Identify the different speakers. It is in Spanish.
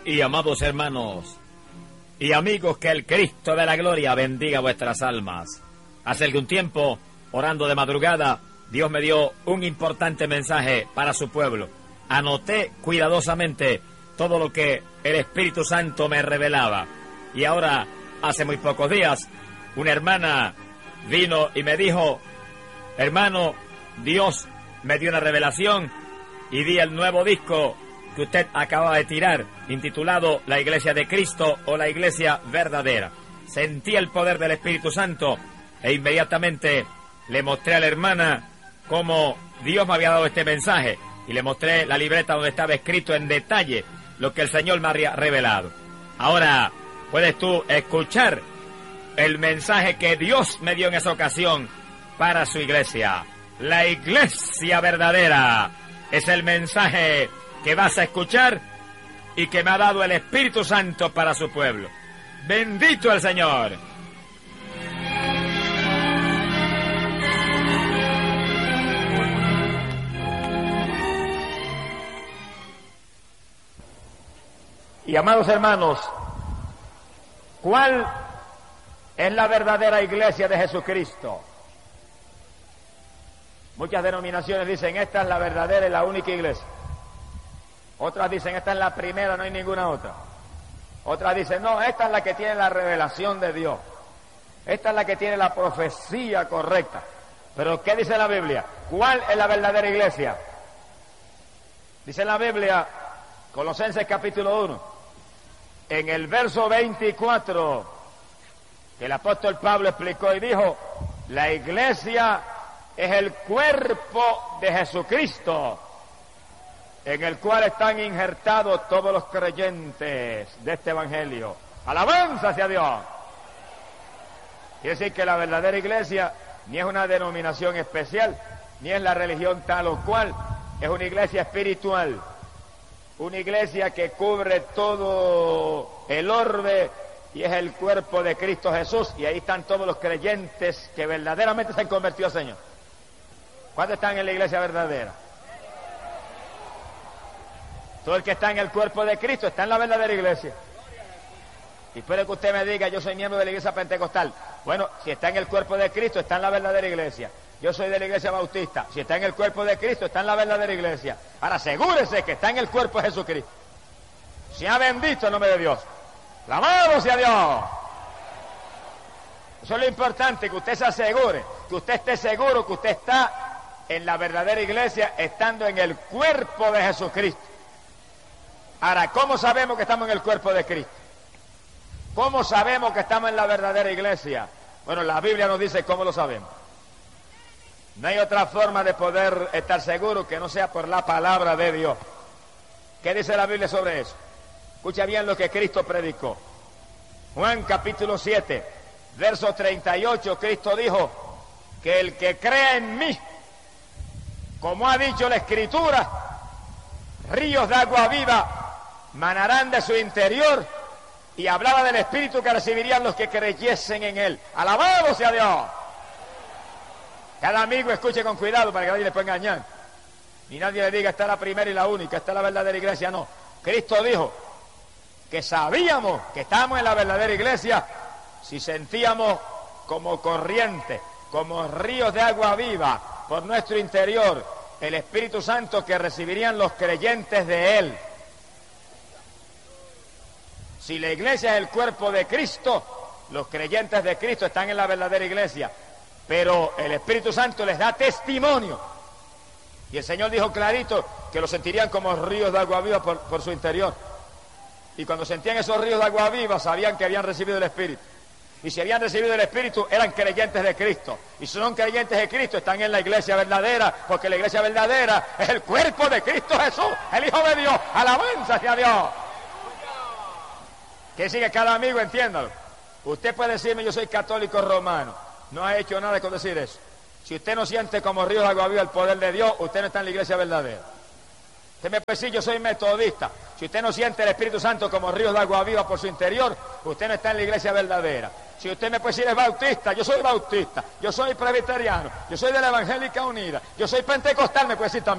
Speaker 1: y amados hermanos y amigos, que el Cristo de la gloria bendiga vuestras almas. Hace algún tiempo, orando de madrugada, Dios me dio un importante mensaje para su pueblo. Anoté cuidadosamente todo lo que el Espíritu Santo me revelaba. Y ahora, hace muy pocos días, una hermana vino y me dijo: hermano, Dios me dio una revelación y vi el nuevo disco que usted acaba de tirar, intitulado La Iglesia de Cristo o La Iglesia Verdadera. Sentí el poder del Espíritu Santo e inmediatamente le mostré a la hermana cómo Dios me había dado este mensaje y le mostré la libreta donde estaba escrito en detalle lo que el Señor me había revelado. Ahora puedes tú escuchar el mensaje que Dios me dio en esa ocasión para su iglesia. La Iglesia Verdadera es el mensaje que vas a escuchar y que me ha dado el Espíritu Santo para su pueblo. ¡Bendito el Señor! Y amados hermanos, ¿cuál es la verdadera iglesia de Jesucristo? Muchas denominaciones dicen: esta es la verdadera y la única iglesia. Otras dicen: esta es la primera, no hay ninguna otra. Otras dicen: no, esta es la que tiene la revelación de Dios. Esta es la que tiene la profecía correcta. Pero ¿qué dice la Biblia? ¿Cuál es la verdadera iglesia? Dice la Biblia, Colosenses capítulo 1, en el verso 24, que el apóstol Pablo explicó y dijo: la iglesia es el cuerpo de Jesucristo, en el cual están injertados todos los creyentes de este evangelio. ¡Alabanza hacia Dios! Quiere decir que la verdadera iglesia ni es una denominación especial, ni es la religión tal o cual, es una iglesia espiritual, una iglesia que cubre todo el orbe y es el cuerpo de Cristo Jesús, y ahí están todos los creyentes que verdaderamente se han convertido al Señor. ¿Cuántos están en la iglesia verdadera? Todo el que está en el cuerpo de Cristo está en la verdadera iglesia. Y puede que usted me diga: yo soy miembro de la iglesia pentecostal. Bueno, si está en el cuerpo de Cristo, está en la verdadera iglesia. Yo soy de la iglesia bautista. Si está en el cuerpo de Cristo, está en la verdadera iglesia. Ahora asegúrese que está en el cuerpo de Jesucristo. Sea bendito el nombre de Dios. ¡Alabado sea Dios! Eso es lo importante, que usted se asegure, que usted esté seguro que usted está en la verdadera iglesia, estando en el cuerpo de Jesucristo. Ahora, ¿cómo sabemos que estamos en el cuerpo de Cristo? ¿Cómo sabemos que estamos en la verdadera iglesia? Bueno, la Biblia nos dice cómo lo sabemos. No hay otra forma de poder estar seguro que no sea por la palabra de Dios. ¿Qué dice la Biblia sobre eso? Escucha bien lo que Cristo predicó. Juan capítulo 7, verso 38, Cristo dijo que el que crea en mí, como ha dicho la Escritura, ríos de agua viva manarán de su interior, y hablaba del Espíritu que recibirían los que creyesen en Él. ¡Alabado sea Dios! Cada amigo escuche con cuidado para que nadie le pueda engañar. Ni nadie le diga: esta es la primera y la única, esta es la verdadera iglesia. No. Cristo dijo que sabíamos que estábamos en la verdadera iglesia si sentíamos como corriente, como ríos de agua viva por nuestro interior el Espíritu Santo que recibirían los creyentes de Él. Si la iglesia es el cuerpo de Cristo, los creyentes de Cristo están en la verdadera iglesia, pero el Espíritu Santo les da testimonio. Y el Señor dijo clarito que lo sentirían como ríos de agua viva por su interior. Y cuando sentían esos ríos de agua viva, sabían que habían recibido el Espíritu. Y si habían recibido el Espíritu, eran creyentes de Cristo. Y si son creyentes de Cristo, están en la iglesia verdadera, porque la iglesia verdadera es el cuerpo de Cristo Jesús, el Hijo de Dios. ¡Alabanza hacia Dios! Que sigue cada amigo, entiéndalo. Usted puede decirme: yo soy católico romano. No ha hecho nada con decir eso. Si usted no siente como ríos de agua viva el poder de Dios, usted no está en la iglesia verdadera. Usted me puede decir: yo soy metodista. Si usted no siente el Espíritu Santo como ríos de agua viva por su interior, usted no está en la iglesia verdadera. Si usted me puede decir: es bautista, yo soy bautista. Yo soy presbiteriano, yo soy de la Evangélica Unida, yo soy pentecostal, me puede decir también.